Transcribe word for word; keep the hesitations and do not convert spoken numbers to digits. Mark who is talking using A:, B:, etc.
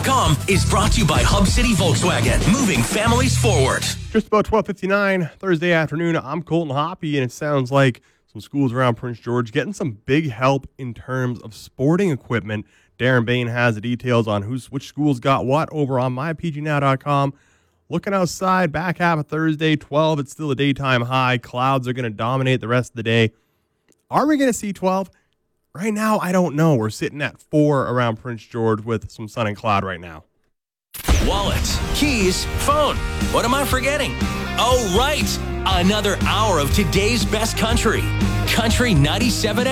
A: com is brought to you by Hub City Volkswagen, moving families forward.
B: Just about twelve fifty-nine Thursday afternoon. I'm Colton Hoppy, and it sounds like some schools around Prince George getting some big help in terms of sporting equipment. Darren Bain has the details on who's which schools got what over on my p g now dot com. Looking outside, back half of Thursday, twelve. It's still a daytime high. Clouds are going to dominate the rest of the day. Are we going to see twelve? Right now, I don't know. We're sitting at four around Prince George with some sun and cloud right now.
A: Wallet, keys, phone. What am I forgetting? Oh, right. Another hour of today's best country. Country ninety-seven